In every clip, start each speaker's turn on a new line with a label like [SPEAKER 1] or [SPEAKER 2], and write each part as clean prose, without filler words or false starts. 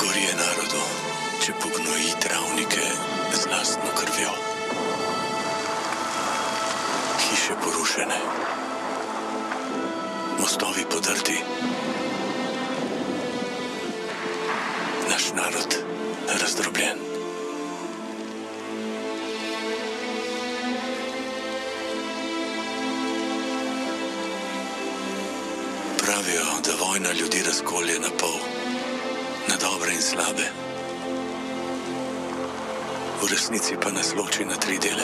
[SPEAKER 1] Gorje narodu, če pognoji travnike z lastno krvjo. Hiše porušene, mostovi podrti. Naš narod razdrobljen. Pravijo, da vojna ljudi razkolje na pol, na dobre in slabe. V resnici pa nas loči na 3 dele.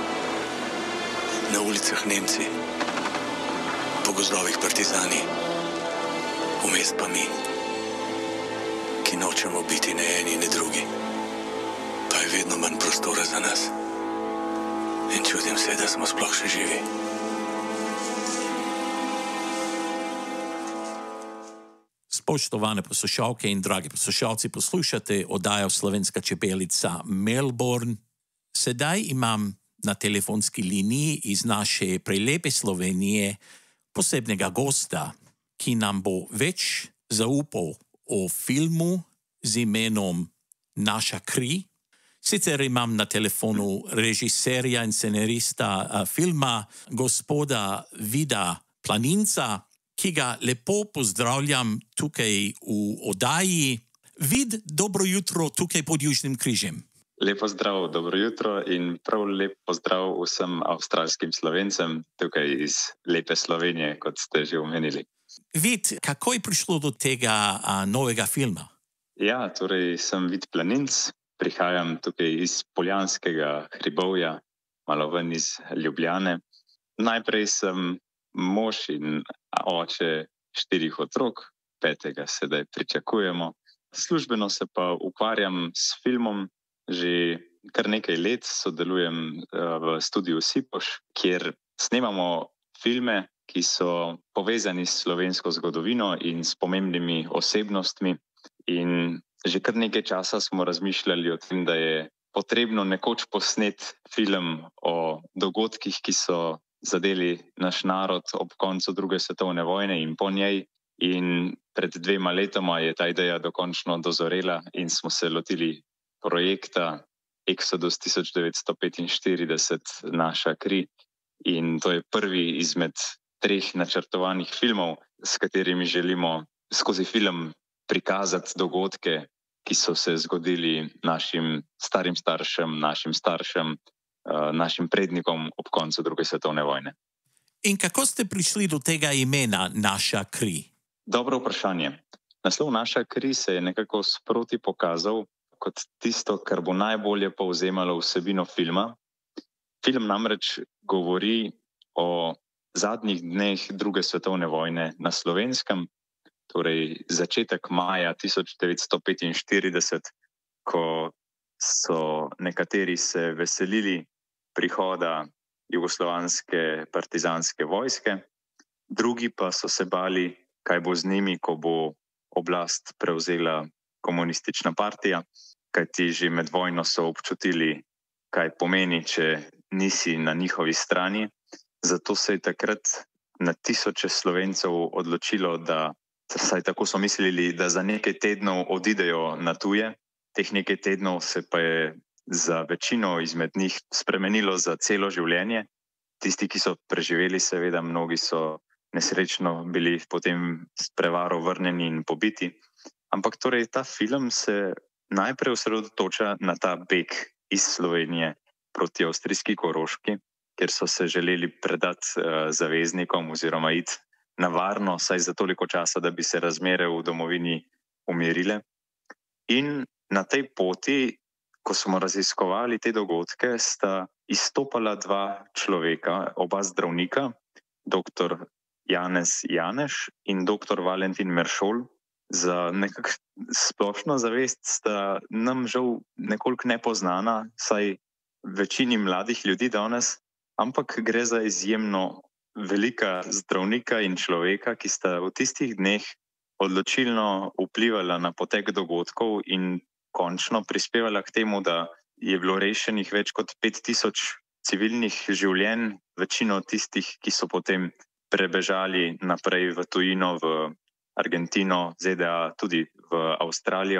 [SPEAKER 1] Na ulicah Nemci, po gozdovih partizani, vmes pa mi, ki nočemo biti ne eni ne drugi. Pa je vedno manj prostora za nas. In čudim se, da smo sploh še živi.
[SPEAKER 2] Spoštovane poslušalke in dragi poslušalci, poslušate oddajo Slovenska čebelica Melbourne. Sedaj imam na telefonski liniji iz naše prelepe Slovenije posebnega gosta, ki nam bo več zaupal o filmu z imenom Naša kri. Sicer imam na telefonu režiserja in scenarista filma, gospoda Vida Planinca, ki ga lepo pozdravljam tukaj v oddaji. Vid, dobro jutro tukaj pod Južnim križem.
[SPEAKER 3] Lepo zdrav, dobro jutro in prav lep pozdrav vsem avstralskim Slovencem tukaj iz lepe Slovenije, kot ste že omenili.
[SPEAKER 2] Vid, kako je prišlo do tega novega filma?
[SPEAKER 3] Ja, torej sem Vid Planinc, prihajam tukaj iz Poljanskega hribovja, malo ven iz Ljubljane. Najprej sem mož in oče 4 otrok, 5. sedaj pričakujemo. Službeno se pa ukvarjam s filmom že kar nekaj let, sodelujem v studiu Sipoš, kjer snemamo filme, ki so povezani s slovensko zgodovino in s pomembnimi osebnostmi. In že kar nekaj časa smo razmišljali o tem, da je potrebno nekoč posnet film o dogodkih, ki so zadeli naš narod ob koncu 2. svetovne vojne in po njej. In pred 2 letoma je ta ideja dokončno dozorela in smo se lotili projekta Exodus 1945 Naša kri. In to je prvi izmed 3 načrtovanih filmov, s katerimi želimo skozi film prikazati dogodke, ki so se zgodili našim starim staršem, našim staršem, našim prednikom ob koncu 2. svetovne vojne.
[SPEAKER 2] In kako ste prišli do tega imena Naša kri?
[SPEAKER 3] Dobro vprašanje. Naslov Naša kri se je nekako sproti pokazal kot tisto, kar bo najbolje povzemalo vsebino filma. Film namreč govori o zadnjih dneh 2. svetovne vojne na Slovenskem, torej začetek maja 1945, ko so nekateri se veselili prihoda jugoslovanske partizanske vojske, drugi pa so se bali, kaj bo z njimi, ko bo oblast prevzela komunistična partija, kajti že med vojno so občutili, kaj pomeni, če nisi na njihovi strani. Zato se je takrat na tisoče Slovencev odločilo, da, saj tako so mislili, da za nekaj tednov odidejo na tuje. Teh nekaj tednov se pa je za večino izmed njih spremenilo za celo življenje. Tisti, ki so preživeli, seveda, mnogi so nesrečno bili potem s prevaro vrnjeni in pobiti. Ampak torej ta film se najprej osredotoča na ta beg iz Slovenije proti avstrijski Koroški, kjer so se želeli predati zaveznikom oziroma iti na varno, saj za toliko časa, da bi se razmere v domovini umirile. In na tej poti, ko smo raziskovali te dogodke, sta izstopala 2 človeka, oba zdravnika, dr. Janez Janeš in dr. Valentin Meršol. Za nekako splošno zavest sta nam žal nekoliko nepoznana, saj večini mladih ljudi danes, ampak gre za izjemno velika zdravnika in človeka, ki sta v tistih dneh odločilno vplivala na potek dogodkov in končno prispevala k temu, da je bilo rešenih več kot 5000 civilnih življenj, večino tistih, ki so potem prebežali naprej v tujino, v Argentino, ZDA, tudi v Avstralijo.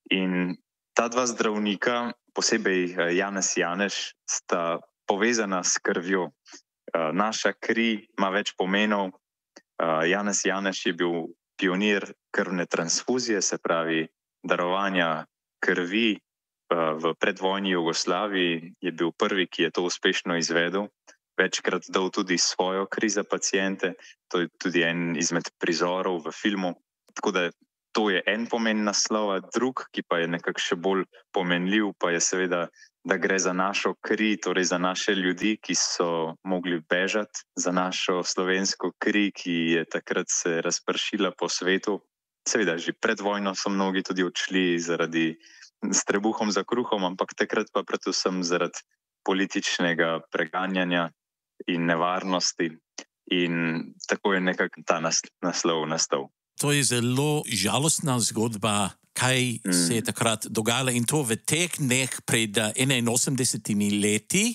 [SPEAKER 3] In ta dva zdravnika, posebej Janez Janeš, sta povezana s krvjo. Naša kri ima več pomenov. Janez Janeš je bil pionir krvne transfuzije, se pravi darovanja krvi v predvojni Jugoslaviji, je bil prvi, ki je to uspešno izvedel. Večkrat dal tudi svojo kri za paciente, to je tudi en izmed prizorov v filmu. Tako da to je en pomen naslova, drug, ki pa je nekako še bolj pomenljiv, pa je seveda, da gre za našo kri, torej za naše ljudi, ki so mogli bežati, za našo slovensko kri, ki je takrat se razpršila po svetu. Seveda, že pred vojno so mnogi tudi odšli zaradi s trebuhom za kruhom, ampak takrat pa predvsem zaradi političnega preganjanja in nevarnosti. In tako je nekako ta naslov nastal.
[SPEAKER 2] To je zelo žalostna zgodba, kaj se je takrat dogajalo in to v teh dneh pred 81 leti.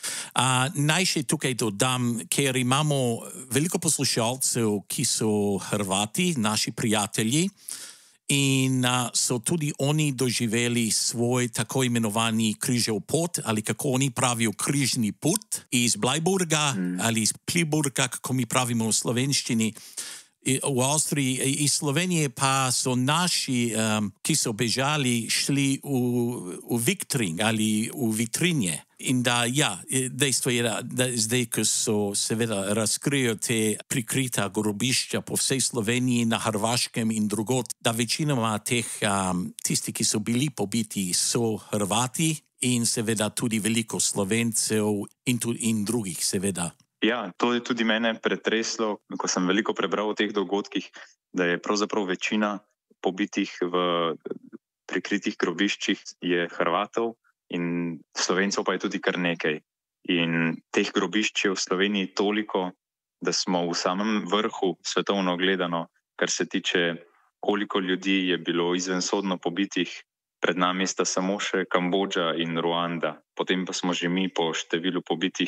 [SPEAKER 2] Naj še tukaj dodam, ker imamo veliko poslušalcev, ki so Hrvati, naši prijatelji, in so tudi oni doživeli svoj tako imenovani križev pot, ali kako oni pravijo križni put, iz Bleiburga ali iz Pliburga, kako mi pravimo v slovenščini, v Avstriji. Iz Slovenije pa so naši, ki so bežali, šli v Viktring ali v Vitrinje. In da, ja, dejstvo je, da zdaj, ko so seveda razkrijo te prikrita grobišča po vsej Sloveniji, na Hrvaškem in drugod, da večinoma teh, tisti, ki so bili pobiti, so Hrvati in seveda tudi veliko Slovencev in drugih, seveda.
[SPEAKER 3] Ja, to je tudi mene pretreslo, ko sem veliko prebral o teh dogodkih, da je pravzaprav večina pobitih v prikritih grobiščih je Hrvatov in Slovencev pa je tudi kar nekaj. In teh grobišč je v Sloveniji toliko, da smo v samem vrhu svetovno gledano, kar se tiče, koliko ljudi je bilo izvensodno pobitih. Pred nami sta samo še Kambodža in Ruanda, potem pa smo že mi po številu pobitih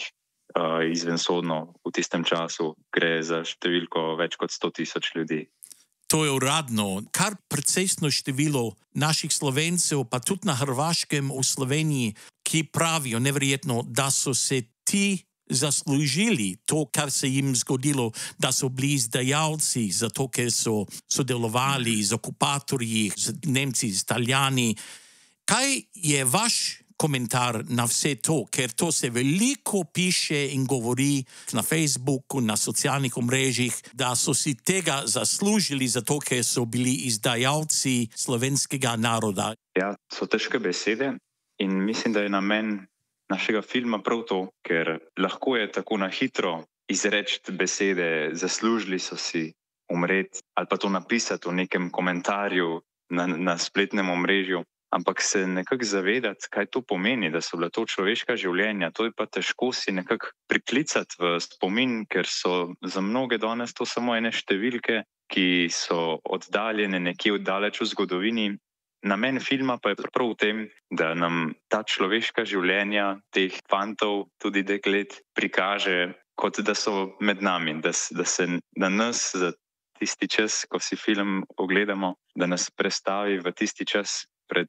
[SPEAKER 3] izvensodno v tistem času, gre za številko več kot 100,000 ljudi.
[SPEAKER 2] To je uradno. Kar precejšno število naših Slovencev, pa tudi na Hrvaškem, v Sloveniji, ki pravijo neverjetno, da so se ti zaslužili to, kar se jim zgodilo, da so bili izdajalci, zato ker so sodelovali z okupatorji, z Nemci, z Italijani. Kaj je vaš komentar na vse to, ker to se veliko piše in govori na Facebooku, na socialnih omrežjih, da so si tega zaslužili zato, ker so bili izdajalci slovenskega naroda?
[SPEAKER 3] Ja, so težke besede in mislim, da je namen našega filma prav to, ker lahko je tako na hitro izreči besede, zaslužili so si umreti ali pa to napisati v nekem komentarju na spletnem omrežju. Ampak se nekako zavedati, kaj to pomeni, da so bila to človeška življenja, to je pa težko si nekako priklicati v spomin, ker so za mnoge danes to samo ene številke, ki so oddaljene nekje daleč v zgodovini. Namen filma pa je prav v tem, da nam ta človeška življenja teh fantov, tudi deklet, prikaže, kot da so med nami, da nas za tisti čas, ko si film ogledamo, da nas prestavi v tisti čas pred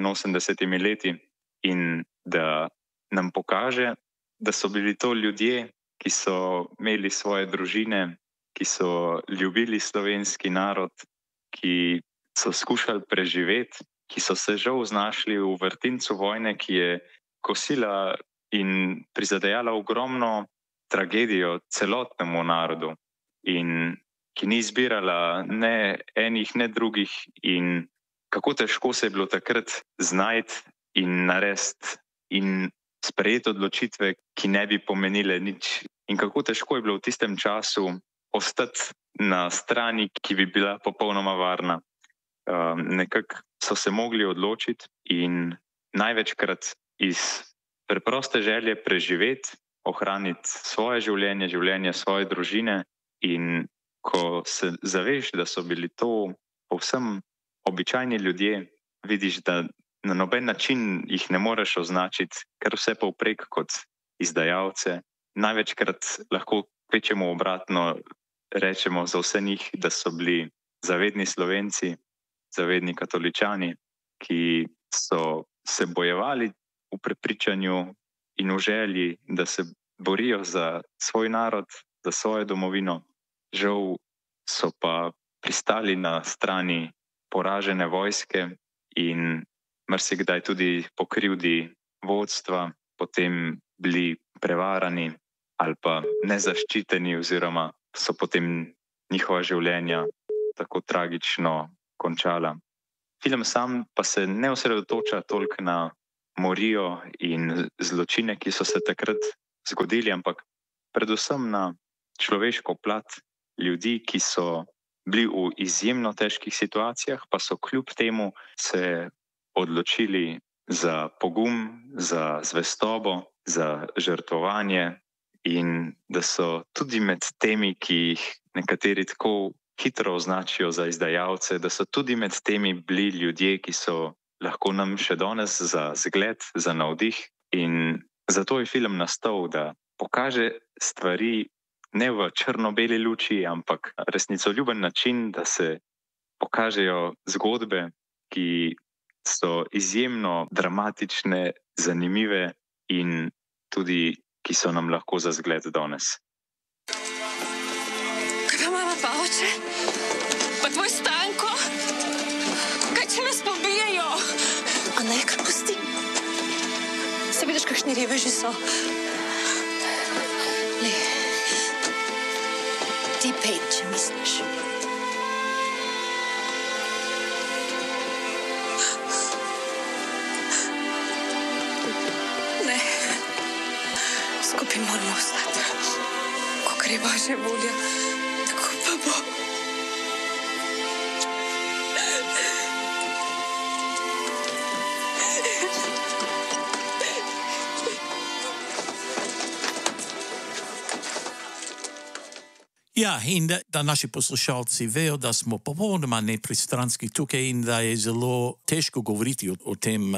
[SPEAKER 3] 81 leti in da nam pokaže, da so bili to ljudje, ki so imeli svoje družine, ki so ljubili slovenski narod, ki so skušali preživeti, ki so se žal znašli v vrtincu vojne, ki je kosila in prizadejala ogromno tragedijo celotnemu narodu in ki ni izbirala ne enih, ne drugih in kako težko se je bilo takrat znajti in narediti in sprejeti odločitve, ki ne bi pomenile nič. In kako težko je bilo v tistem času ostati na strani, ki bi bila popolnoma varna. Nekako so se mogli odločiti in največkrat iz preproste želje preživeti, ohraniti svoje življenje, življenje svoje družine. In ko se zaveš, da so bili to povsem običajni ljudje, vidiš, da na noben način jih ne moreš označiti, ker vse povprek kot izdajalce. Največkrat lahko kvečemo obratno, rečemo za vse njih, da so bili zavedni Slovenci, zavedni katoličani ki so se bojevali v prepričanju in v želji, da se borijo za svoj narod, za svojo domovino. Žal so pa pristali na strani poražene vojske in marsikdaj tudi po krivdi vodstva, potem bili prevarani ali pa nezaščiteni, oziroma so potem njihova življenja tako tragično končala. Film sam pa se ne osredotoča toliko na morijo in zločine, ki so se takrat zgodili, ampak predvsem na človeško plat ljudi, ki so bili v izjemno težkih situacijah, pa so kljub temu se odločili za pogum, za zvestobo, za žrtvovanje in da so tudi med temi, ki jih nekateri tako hitro označijo za izdajalce, da so tudi med temi bili ljudje, ki so lahko nam še danes za zgled, za navdih. In zato je film nastal, da pokaže stvari ne v črno-beli luči, ampak resnicoljuben način, da se pokažejo zgodbe, ki so izjemno dramatične, zanimive in tudi, ki so nam lahko za zgled danes.
[SPEAKER 4] Kaj pa mama pa oče? Pa tvoj Stanko? Kaj če nas pobijajo? A ne, kar pusti. Se vidiš, kakšni reveži so. Le, ti pej, če misliš. Ne, skupaj moramo ostati. Kakor je Božja volja, tako pa bo.
[SPEAKER 2] Ja, in da naši poslušalci vejo, da smo popolnoma nepristranski tukaj in da je zelo težko govoriti o tem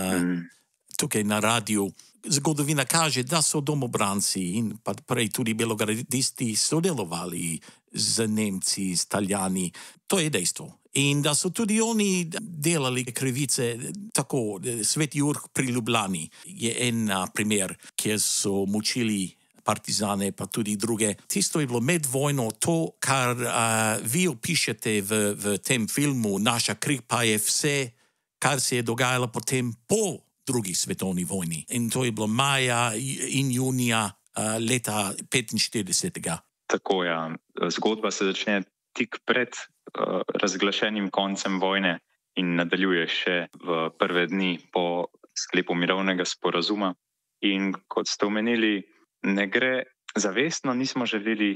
[SPEAKER 2] tukaj na radiju. Zgodovina kaže, da so domobranci in pa prej tudi belogradisti sodelovali z Nemci, z Italijani. To je dejstvo. In da so tudi oni delali krivice, tako Sveti Jurk pri Ljubljani je en primer, kjer so mučili partizane, pa tudi druge. Tisto je bilo med vojno, to, kar vi opišete v tem filmu, Naša kri pa je vse, kar se je dogajalo potem po drugi svetovni vojni. In to je bilo maja in junija leta 1945.
[SPEAKER 3] Tako, ja. Zgodba se začne tik pred razglašenim koncem vojne in nadaljuje še v prve dni po sklepu mirovnega sporazuma. In kot ste omenili, ne gre, zavestno nismo želeli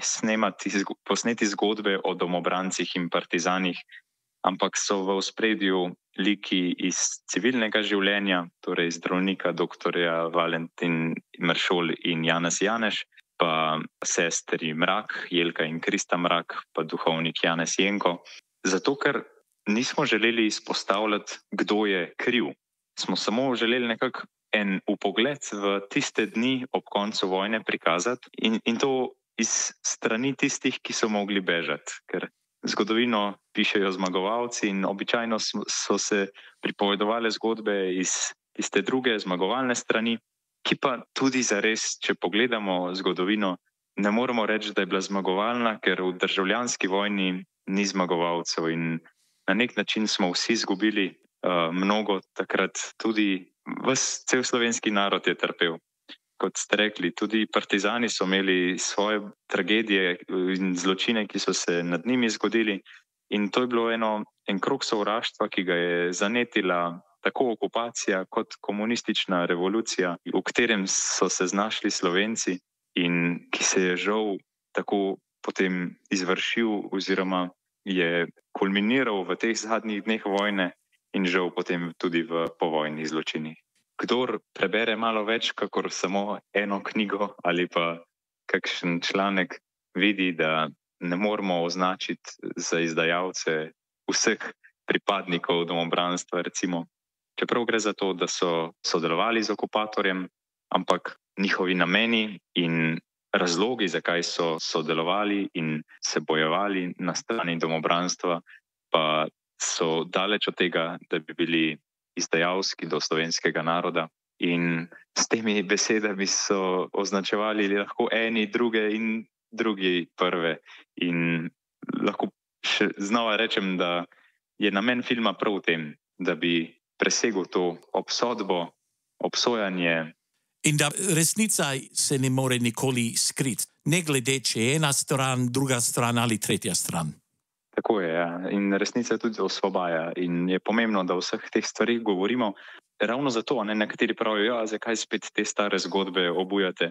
[SPEAKER 3] posneti zgodbe o domobrancih in partizanih, ampak so v ospredju liki iz civilnega življenja, torej zdravnika dr. Valentin Meršol in Janez Janeš, pa sestri Mrak, Jelka in Krista Mrak, pa duhovnik Janez Jenko. Zato, ker nismo želeli izpostavljati, kdo je kriv. Smo samo želeli nekako en upogled v tiste dni ob koncu vojne prikazati in to iz strani tistih, ki so mogli bežati. Ker zgodovino pišejo zmagovalci in običajno so se pripovedovale zgodbe iz tiste druge zmagovalne strani, ki pa tudi zares, če pogledamo zgodovino, ne moremo reči, da je bila zmagovalna, ker v državljanski vojni ni zmagovalcev in na nek način smo vsi izgubili mnogo takrat, tudi cel slovenski narod je trpel. Kot ste rekli, tudi partizani so imeli svoje tragedije in zločine, ki so se nad njimi zgodili in to je bilo en krog sovraštva, ki ga je zanetila tako okupacija kot komunistična revolucija, v katerem so se znašli Slovenci in ki se je žal tako potem izvršil oziroma je kulminiral v teh zadnjih dneh vojne in žal potem tudi v povojnih zločinih. Kdor prebere malo več, kakor samo eno knjigo ali pa kakšen članek, vidi, da ne moramo označiti za izdajalce vseh pripadnikov domobranstva, recimo. Čeprav gre za to, da so sodelovali z okupatorjem, ampak njihovi nameni in razlogi, zakaj so sodelovali in se bojevali na strani domobranstva, pa so daleč od tega, da bi bili izdajalski do slovenskega naroda. In s temi besedami so označevali lahko eni druge in drugi prve. In lahko še znova rečem, da je namen filma prav v tem, da bi presegel to obsodbo, obsojanje.
[SPEAKER 2] In da resnica se ne more nikoli skriti, ne glede, če je ena stran, druga stran ali tretja stran.
[SPEAKER 3] Tako je, ja. In resnica tudi osvobaja. In je pomembno, da o vseh teh stvarih govorimo. Ravno zato, nekateri pravijo, zakaj spet te stare zgodbe obujate.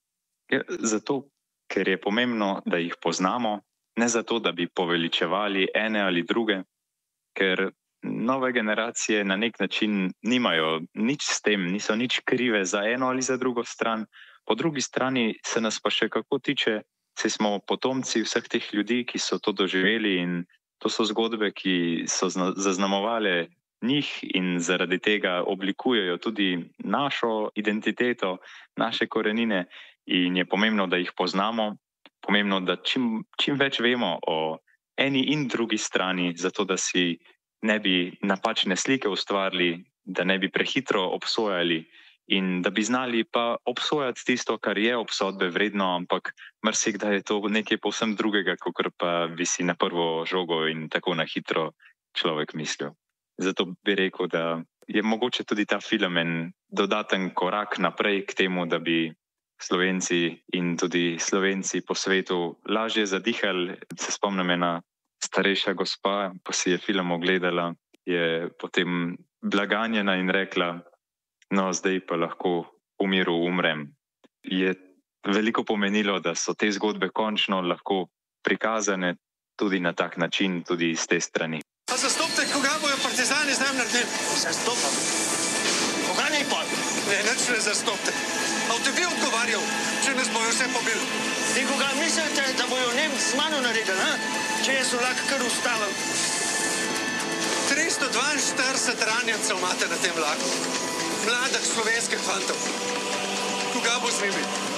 [SPEAKER 3] Zato, ker je pomembno, da jih poznamo, ne zato, da bi poveličevali ene ali druge, ker nove generacije na nek način nimajo nič s tem, niso nič krive za eno ali za drugo stran. Po drugi strani se nas pa še kako tiče, saj smo potomci vseh teh ljudi, ki so to doživeli, in to so zgodbe, ki so zaznamovale njih in zaradi tega oblikujejo tudi našo identiteto, naše korenine, in je pomembno, da jih poznamo, pomembno, da čim več vemo o eni in drugi strani, zato da si ne bi napačne slike ustvarili, da ne bi prehitro obsojali in da bi znali pa obsojati tisto, kar je obsodbe vredno, ampak marsikdaj je to nekaj povsem drugega, kakor pa bi si na prvo žogo in tako na hitro človek mislil. Zato bi rekel, da je mogoče tudi ta film en dodaten korak naprej k temu, da bi Slovenci in tudi Slovenci po svetu lažje zadihali. Se spomnim, ena starejša gospa, ko si je film ogledala, je potem blaganjena in rekla, no, zdaj pa lahko v miru umrem. Je veliko pomenilo, da so te zgodbe končno lahko prikazane tudi na tak način, tudi iz te strani.
[SPEAKER 5] Pa zastopite, koga bojo partizani z nam naredili? Zastopam. Koga ne pa? Ne, nič ne zastopite. A v tebi odgovarjal, če nas bojo vse pobili? In koga mislite, da bojo Nemci z mano naredili, ha? Če je so lahko kar ustavili? 342 ranjencev imate na tem vlaku. Mladih slovenskih fantov. Koga bo z njimi?